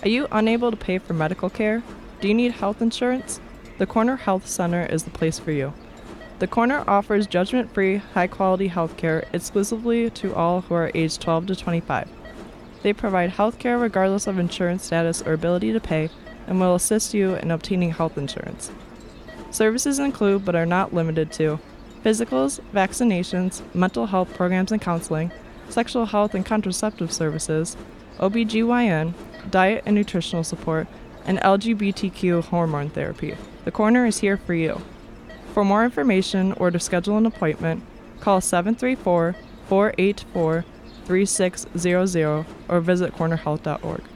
Are you unable to pay for medical care? Do you need health insurance? The Corner Health Center is the place for you. The Corner offers judgment-free, high-quality health care exclusively to all who are aged 12 to 25. They provide health care regardless of insurance status or ability to pay and will assist you in obtaining health insurance. Services include, but are not limited to, physicals, vaccinations, mental health programs and counseling, sexual health and contraceptive services, OBGYN, diet and nutritional support, and LGBTQ hormone therapy. The Corner is here for you. For more information or to schedule an appointment, call 734-484-3600 or visit cornerhealth.org.